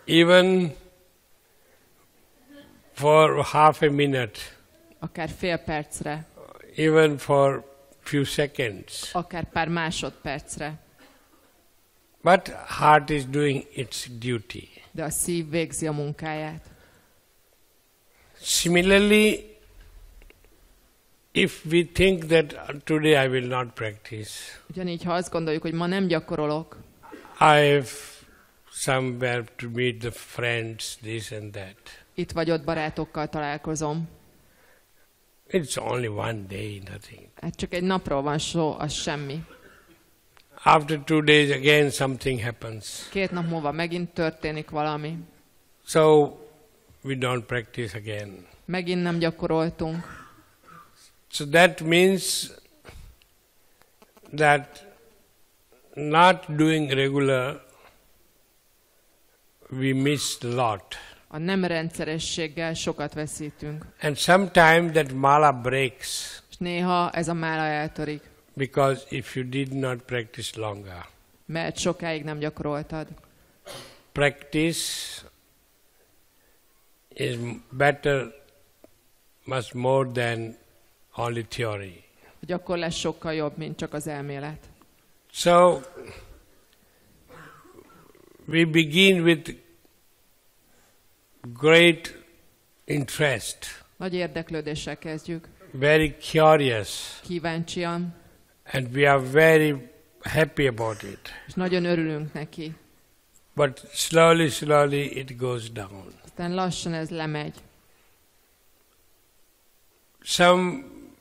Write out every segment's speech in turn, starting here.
even for half a minute, akár fél percre, even for few seconds. akár pár másodpercre. But heart is doing its duty. De a szív végzi a munkáját. Similarly, if we think that today I will not practice, Ugyanígy, ha azt gondoljuk, hogy ma nem gyakorolok, I have somewhere to meet the friends, this and that. itt vagy ott barátokkal találkozom. It's only one day, nothing. Hát csak egy napról van szó, az semmi. After 2 days again something happens. 2 nap múlva megint történik valami. So we don't practice again. Megint nem gyakoroltunk. So that means that not doing regular, we miss a lot. A nem rendszerességgel sokat veszítünk. And sometimes that mala breaks És néha ez a mála eltörik, because if you did not practice longer. mert sokáig nem gyakoroltad. Practice is better, much more than only theory. A gyakorlás sokkal jobb, mint csak az elmélet. So we begin with great interest, Nagy érdeklődéssel kezdjük, very curious, kíváncsian, and we are very happy about it. és nagyon örülünk neki. But slowly it goes down. Aztán lassan ez lemegy. Some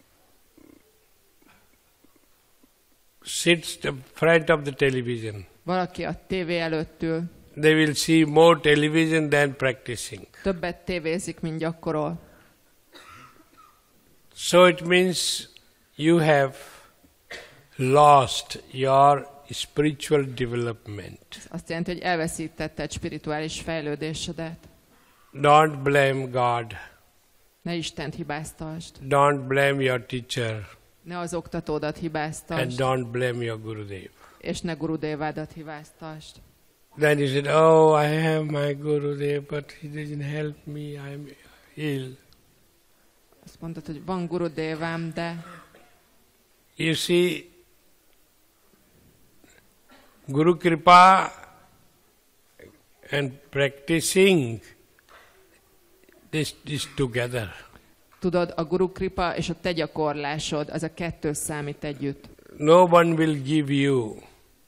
sits in front of the television. Valaki a tévé előtt ül, They will see more television than practicing. többet tévézik, mint gyakorol. So it means you have lost your spiritual development. Azt jelenti, hogy elveszítetted spirituális fejlődésedet. Don't blame God. Ne Istent hibáztasd. Don't blame your teacher. Ne az oktatódat And hibáztasd. don't blame your Gurudev. És ne Gurudévádat hibáztasd. Then you said, oh, I have my Gurudev, but he doesn't help me, I'm ill. Azt mondod, hogy van Gurudévám, de You see, Guru Kripa and practicing this together. tudod, a Guru Kripa és a te gyakorlásod, az a kettő számít együtt. No one will give you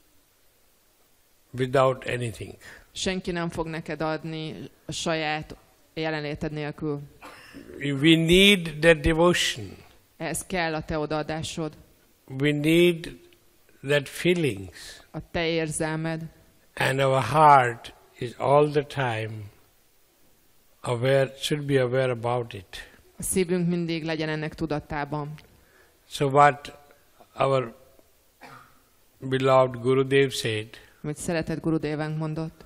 without anything. Senki nem fog neked adni a saját jelenléted nélkül. We need that devotion. Ehhez kell a te odaadásod, We need that feelings. a te érzelmed, And our heart is all the time aware, should be aware about it. a szívünk mindig legyen ennek tudatában. So what our beloved Gurudev said, Amit szeretett Gurudévánk mondott,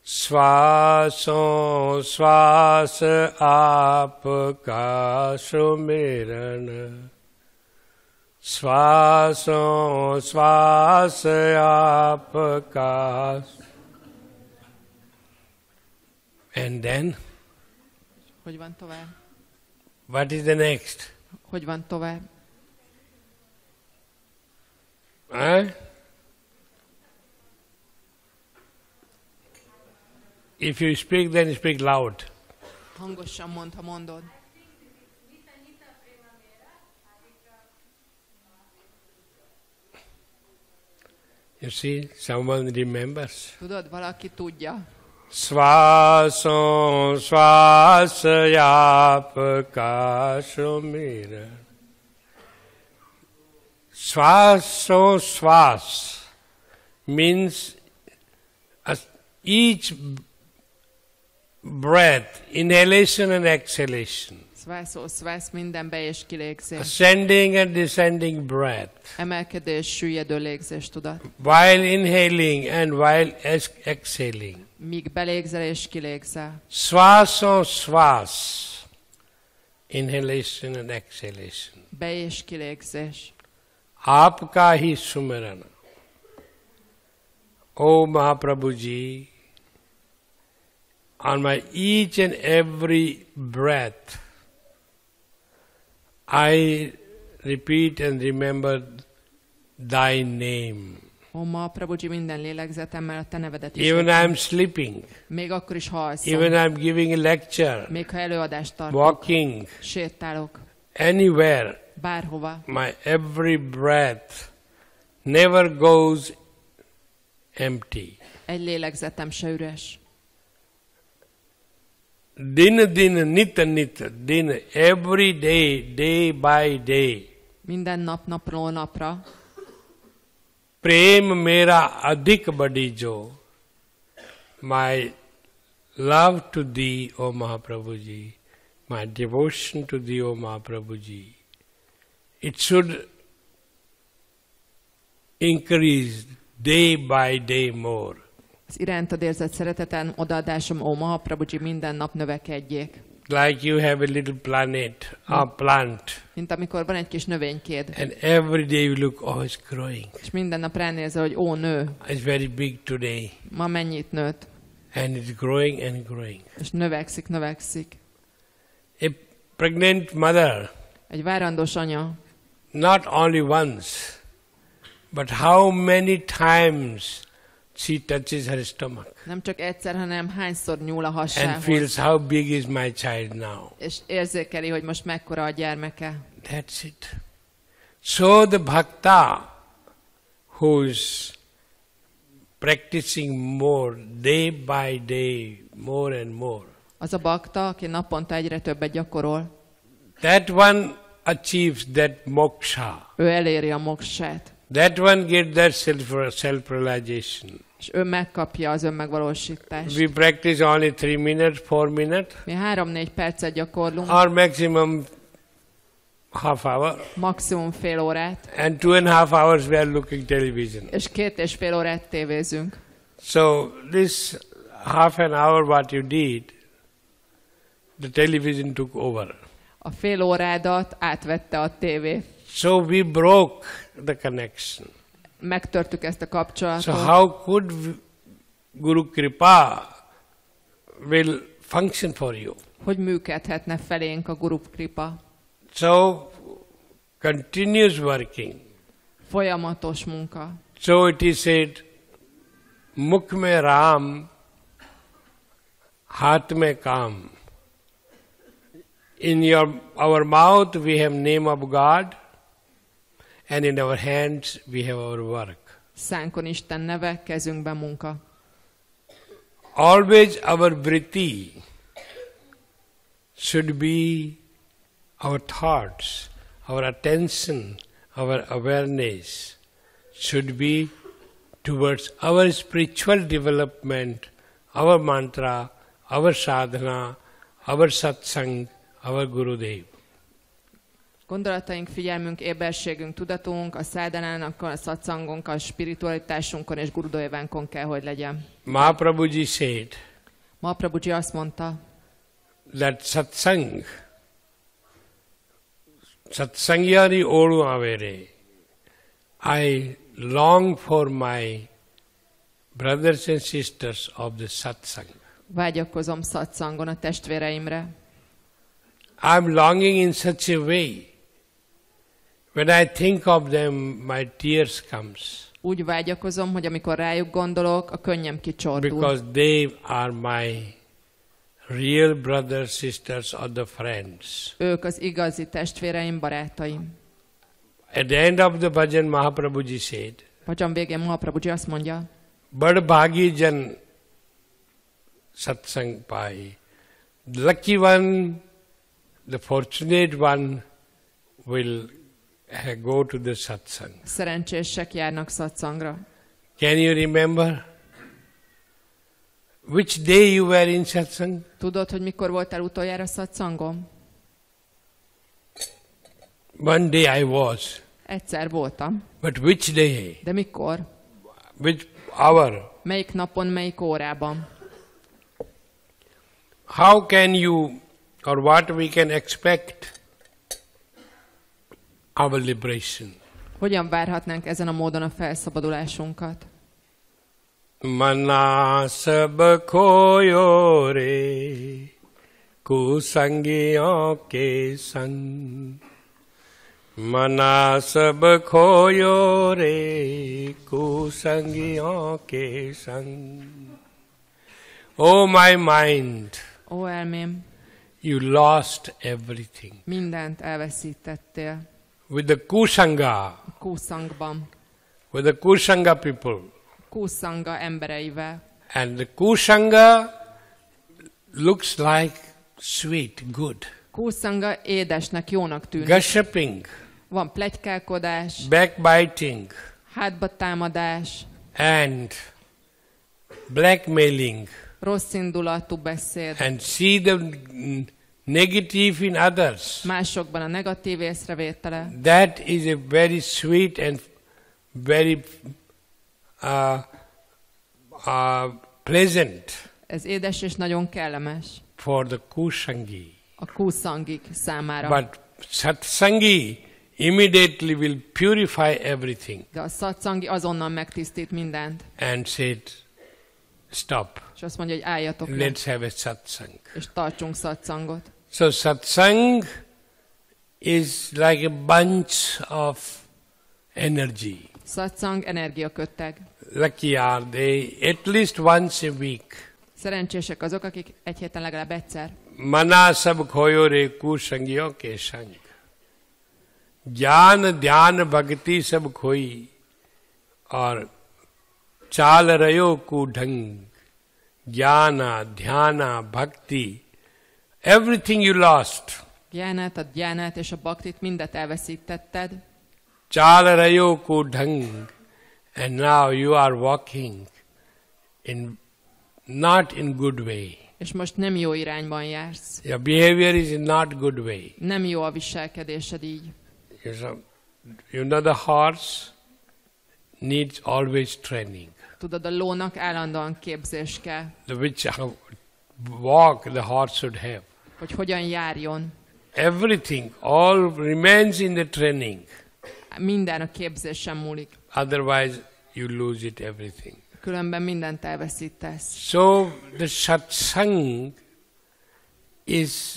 Svaso svas apka sumirana. Svaso svas apka. And then, hogy van tovább? what is the next? Hogy van tovább? Huh? If you speak, then speak loud. Hangosan mondd, ha mondod. You see, someone remembers. Tudod, valaki tudja. Svaso svasayapaka sumira. Svaso svas means each breath, inhalation and exhalation. Szvász, minden be- és kilégzés. Ascending and descending breath. Emelkedés, süllyedő légzés tudat. While inhaling and while exhaling. Míg belégzel és kilégzel. Svaso svas. Inhalation and exhalation. Be- és kilégzés. Aapka hi sumirana. O Mahaprabhuji, on my each and every breath, I repeat and remember Thy name. Ó, ma, Prabhuji, minden lélegzetemmel a te nevedet is. Even I'm sleeping. Még akkor is, ha alszom. Even I'm giving a lecture. Még ha előadást tartok. Walking. Sétálok. Anywhere. Bárhova. My every breath never goes empty. Egy lélegzetem se üres. Din din nit nit din, every day, day by day. Minden nap, napról napra. Prem mera adhik badi jo. My love to Thee, O Mahaprabhuji, my devotion to Thee, O Mahaprabhuji, it should increase day by day more. Az irántad érzett szereteten odaadásom, ó Mahaprabhuji, minden nap növekedjék. Like you have a little planet, a plant, Mint amikor van egy kis növénykéd, and every day you look, oh, it's growing. és minden nap ránézel, hogy ó, nő, It's very big today, ma mennyit nőtt, and it's growing and growing. és növekszik, növekszik. A pregnant mother, Egy várandós anya not only once, but how many times she touches her stomach nem csak egyszer, hanem hányszor nyúl a and hasához, feels how big is my child now. és érzékeli, hogy most mekkora a gyermeke. That's it. So the bhakta who's practicing more, day by day, more and more, Az a bakta, aki naponta egyre többet gyakorol, that one achieves that moksha. ő eléri a moksát, That one gets that self-realization. és ő megkapja az önmegvalósítást. We practice only 3 minutes, 4 minutes, Mi 3-4 percet gyakorlunk, or maximum half hour, maximum fél órát, and 2.5 hours we are looking television. és 2,5 órát tévézünk. So this half an hour what you did, the television took over. A fél órádat átvette a tévé. So we broke the connection. Megtörtük ezt a kapcsolatot. So how could Guru Kripa will function for you? Hogy működhetne felénk a Guru Kripa? So continuous working. Folyamatos munka. So it is said, Mukh mein Ram, Haath mein Kam. In our mouth we have name of God, and in our hands we have our work. Szánkon Isten neve, kezünkben munka. Always our vritti should be our thoughts, our attention, our awareness should be towards our spiritual development, our mantra, our sadhana, our satsang, our Gurudev. Gondolataink, figyelmünk, éberségünk, tudatunk a szádanának, a szatszangonkkal, a spiritualitásunkon és Gurudevánkon kell, hogy legyen. Mahaprabhuji said Mahaprabhuji azt mondta, that satsangyani olu avere. I long for my brothers and sisters of the satsang. vágyakozom szatszangon a testvéreimre. I'm longing in such a way. When I think of them, my tears comes. Úgy vágyakozom, hogy amikor rájuk gondolok, a könnyem kicsordul. Because they are my real brothers, sisters, or the friends. Ők az igazi testvéreim, barátaim. At the end of the bhajan, Mahaprabhuji said, Bhajan végén Mahaprabhuji azt mondja, Bad bhagi jan satsang pai. The lucky one, the fortunate one will go to the satsang. szerencsések járnak szatszangra. Can you remember? Which day you were in satsang? Tudod, hogy mikor voltál utoljára szatszangon? One day I was. Egyszer voltam. But which day? De mikor? Which hour? Melyik napon, melyik órában? How can you, or what we can expect our liberation? Hogyan várhatnánk ezen a módon a felszabadulásunkat? Mana sab khoyo re kusangiyon ke sang. Mana sab khoyo re kusangiyon ke sang. Oh my mind, Ó elmém, you lost everything. mindent elveszítettél. With the kusanga, Kúszangban, with the kusanga people. Kúszanga embereivel. And the kusanga looks like sweet, good. Kúszanga édesnek, jónak tűnik. Gossiping, Van pletykálkodás, backbiting, hátba támadás, and blackmailing, rossz indulatú beszéd, and see the negative in others. másokban a negatív észrevétele. That is a very sweet and very pleasant Ez édes és nagyon kellemes for the kusangi. a kúszangik számára. But satsangi immediately will purify everything De a szatszangi azonnal megtisztít mindent. and said, stop, És azt mondja, hogy álljatok le, let's have a satsang. és tartsunk szatszangot. So satsang is like a bunch of energy. Szatszang energiakötteg. Lucky are they at least once a week. Szerencsések azok, akik egy héten legalább egyszer. Mana sab khoyo re kusangiyon ke sang. Jnana dhyan bhakti sab khoi aur chal rayo ku dhang. Jnana dhyana bhakti, everything you lost. Gyánát, a gyánát és a baktit mindet elveszítetted. Chal rayo ku dhang. And now you are walking in not in good way. És most nem jó irányban jársz. Your behavior is in not good way. Nem jó a viselkedésed így. You know the horse needs always training. Tudod, a lónak állandóan képzés kell, Which walk the horse should have. hogy hogyan járjon. Everything, all remains in the training. Minden a képzésen múlik. Otherwise you lose it everything. Különben mindent elveszítesz. So the satsang is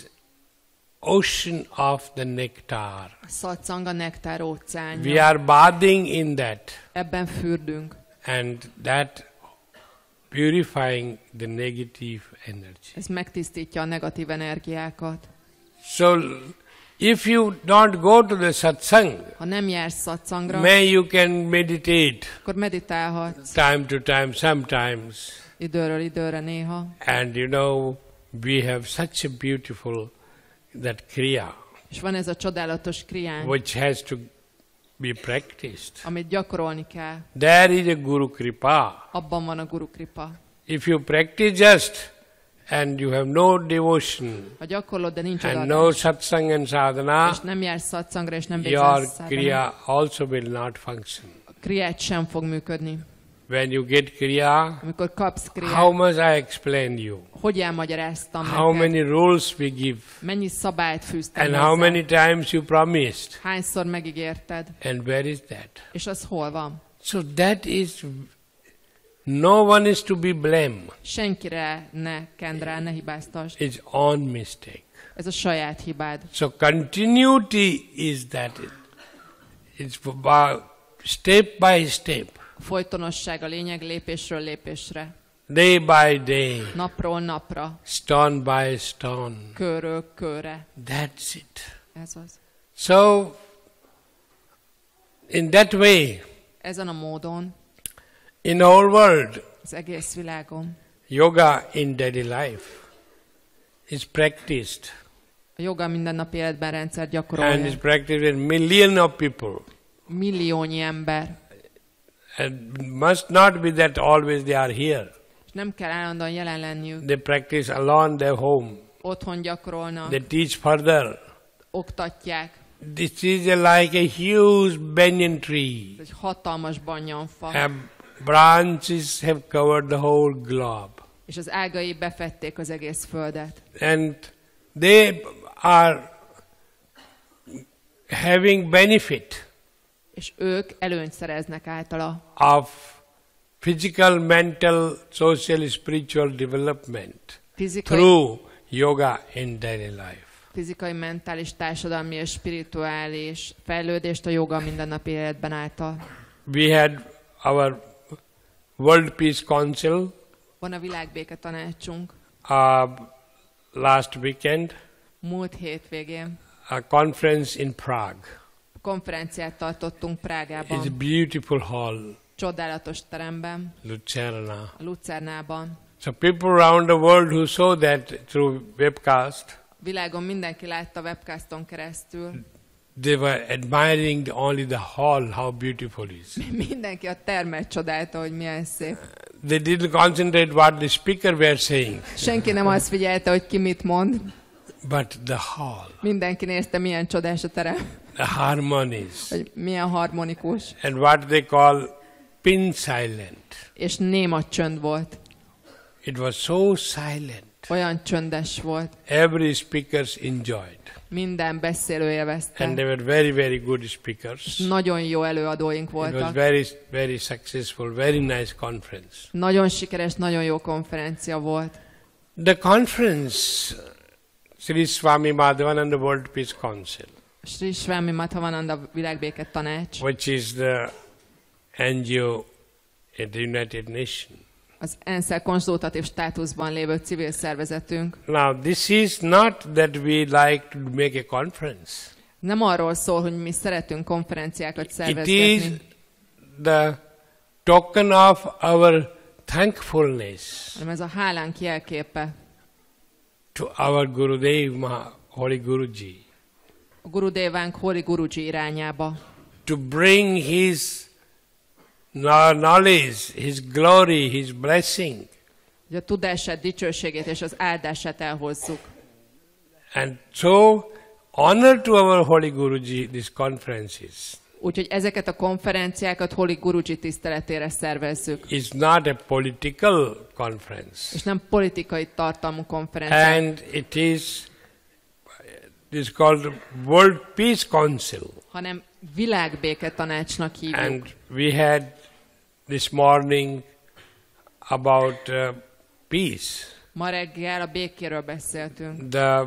ocean of the nectar. A szatszang a nektár We óceánja. are bathing in that, Ebben fürdünk. and that purifying the negative energy. Ez megtisztítja a negatív energiákat. So if you don't go to the satsang, Ha nem jársz szatszangra, may you can meditate akkor meditálhatsz time to time, sometimes. időről időre néha. And you know, we have such a beautiful, that kriya, És van ez a csodálatos krián, which has to be practiced. amit gyakorolni kell. There is a Guru Kripa. Abban van a Guru Kripa. If you practice just, and you have no devotion, Ha gyakorlod, de nincs and odaadás, no satsang and és sadhana, nem jársz szatszangra, és nem your végzel szádhanát, kriya also will not function. a kriát sem fog működni. When you get kriya, Amikor kapsz how kriát, much I explained you, hogy elmagyaráztam how neked? many rules we give, Mennyi szabályt fűztem and how hozzá? many times you promised, Hányszor megígérted? and where is that? És az hol van? So that is, no one is to be blamed. Senkire ne kend rá, ne hibáztass. It's own mistake. Ez a saját hibád. So continuity is that. It's about step by step, A folytonosság a lényeg lépésről lépésre. day by day, Napról napra. stone by stone. Körről körre. That's it. Ez az. So, in that way, Ezen a módon in the whole world, az egész világon yoga in daily life is practiced, a joga mindennapi életben rendszer and gyakorolja. is practiced with millions of people. Milliónyi ember. And must not be that always they are here. És nem kell állandóan jelen lenniük. They practice alone their home. Otthon gyakorolnak, They teach further. oktatják. This is like a huge banyan tree. Ez egy hatalmas banyanfa. Branches have covered the whole globe. És az ágai befették az egész földet. And they are having benefit És ők előnyt szereznek általa of physical, mental, social, spiritual development Fizikai, through yoga in daily life. fizikai, mentális, társadalmi és spirituális fejlődést a joga mindennapi életben által. We had our World Peace Council Van a világbéke tanácsunk last weekend, múlt hétvégén. a conference in Prague. Konferenciát tartottunk It's a Prágában, beautiful hall, csodálatos teremben, Lucerna. a Lucernában. So people around the world who saw that through webcast, Világon mindenki látta webcaston keresztül. they were admiring only the hall, how beautiful it is. Mindenki a termet csodálta, hogy milyen szép. They didn't concentrate what the speaker were saying, Senki nem azt figyelte, hogy ki mit mond. but the hall, Mindenki nézte, milyen csodás a terem, the harmonies, hogy milyen harmonikus. and what they call pin silent. És néma csönd volt. It was so silent. Olyan csöndes volt. Every speakers enjoyed. Minden beszélő And élvezte. they were very, very good speakers. Nagyon jó előadóink It was voltak. very, very successful, very nice conference. Nagyon sikeres, nagyon jó konferencia volt. The conference, Sri Swami Madhavananda World Peace Council, Sri Swami Madhavananda világbéke tanács, which is the NGO at the United Nations. az ENSZ-el konzultatív státuszban lévő civil szervezetünk. Now, this is not that we like to make a conference. Nem arról szól, hogy mi szeretünk konferenciákat It is szervezgetni, the token of our thankfulness hanem ez a hálánk jelképe to our Gurudev, Holy Guruji, a Gurudevánk Hori Guruji irányába, to bring his knowledge, his glory, his blessing, hogy a tudását, dicsőségét és az áldását elhozzuk. and so honor to our Holy Guruji these conferences. Úgyhogy ezeket a konferenciákat Holi Guruji tiszteletére szervezzük. It's not a political conference, És nem politikai tartalmú konferenciák. and it is called World Peace Council. Hanem világbéke tanácsnak hívjuk. And we had this morning about peace. Ma reggel a békéről beszéltünk.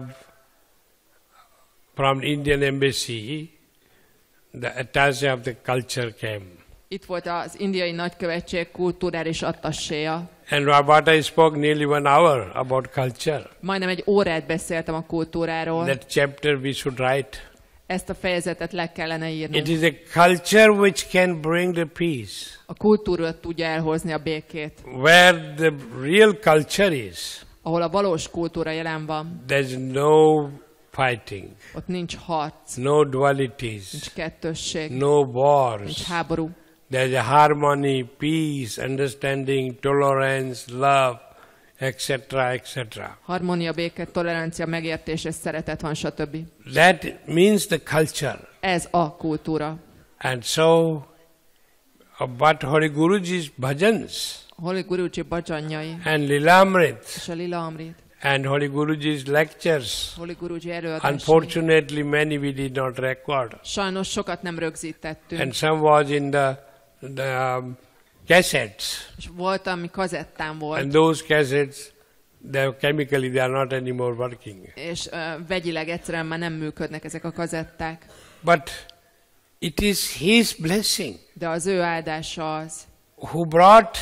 From Indian Embassy, the attaché of the culture came. Itt volt az indiai nagykövetség kulturális attasséja. And what I spoke nearly 1 hour about culture. Majdnem egy órát beszéltem a kultúráról. That chapter we should write. Ezt a fejezetet le kellene It írnunk. is a culture which can bring the peace. A kultúra tudja elhozni a békét. Where the real culture is, Ahol a valós kultúra jelen van, there's no fighting, ott nincs harc, no dualities, nincs kettősség, no nincs wars. háború. There's a harmony, peace, understanding, tolerance, love, etc., etc. Harmónia, béke, tolerancia, megértés és szeretet van, stb. That means the culture. Ez a kultúra. And so, but Holy Guruji's bhajans Holi Guruji bhajanjai and Lilamrit és a Lila Amrit, and Holy Guruji's lectures, Holi Guruji előadásai. unfortunately many we did not record. Sajnos sokat nem rögzítettünk. And some was in the cassettes. És volt, ami kazettán volt, And those cassettes, chemically they are not anymore working. és vegyileg egyszerűen már nem működnek ezek a kazetták. But it is His blessing De az ő áldása az, who brought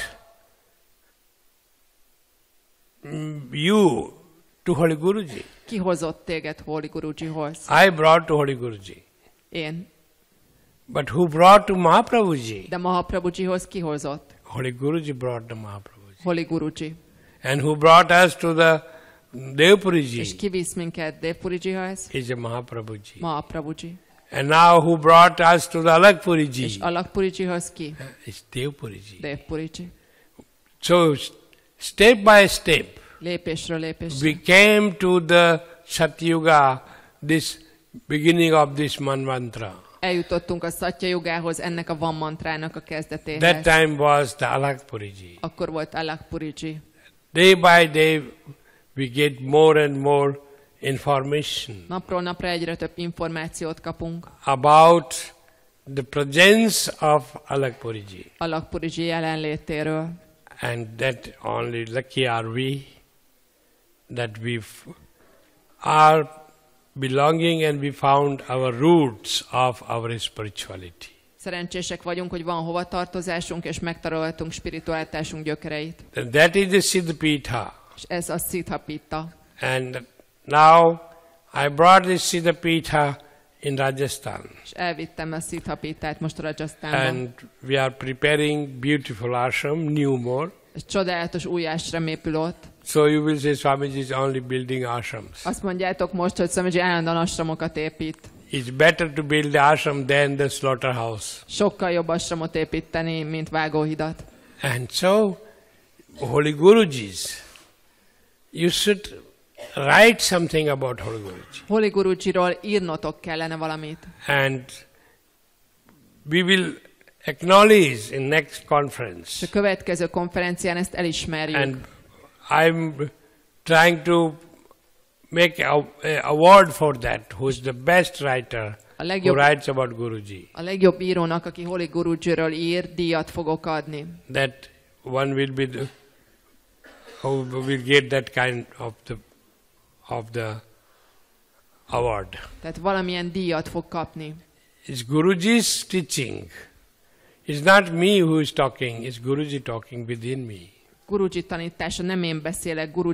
you to Holy Guruji. kihozott téged Holi Gurujihoz. I brought to Holy Guruji. Én. But who brought to Mahaprabhuji? De Mahaprabhujihoz kihozott? Holy Guruji brought the Mahaprabhuji. Holi Guruji. And who brought us to the És Devpuriji kivisz minket Devpurijihoz? is a Mahaprabhuji. Mahaprabhuji. And now who brought us to the És Alakpuriji Alakpurijihoz ki? is Devpuriji. Devpuriji. So step by step, Lépésről lépésre. we came to the Satyuga, this beginning of this mantra. Eljutottunk a Szatya Jugához, ennek a Van mantrának a That kezdetéhez. time was the Alakpuriji. Akkor volt Alakpuriji. Day by day, we get more and more information Napról napra egyre több információt kapunk about the presence of Alakpuriji. Alakpuriji jelenlétéről. And that only lucky are we that we are belonging and we found our roots of our spirituality. Szerencsések vagyunk, hogy van hova tartozásunk, és megtaláltunk spiritualitásunk gyökereit. And that is the Siddhapitha. És ez a Siddhapitha. And now I brought this Siddhapitha in Rajasthan. És elvittem a Siddhapithát most Rajasthanban. And we are preparing beautiful ashram, new more. És csodálatos új ásram épül ott. So you will say Swamiji is only building ashrams. Azt mondjátok most, hogy Swamiji állandóan ashramokat épít. It's better to build the ashram than the slaughterhouse. Sokkal jobb ashramot építeni, mint vágóhidat. And so, Holy Gurujis, you should write something about Holy Guruji. Holy Gurujiról írnotok kellene valamit. And we will acknowledge in next És conference. a következő konferencián ezt elismerjük. And I'm trying to make a award for that, who is the best writer who writes about Guruji. A legjobb írónak, aki Holy Gurujiről ír, díjat fogok adni. That one will be who will get that kind of the award. Tehát valamilyen díjat fog kapni. It's Guruji's teaching. It's not me who is talking, it's Guruji talking within me. Guruji tanítása, nem én beszélek, Guruji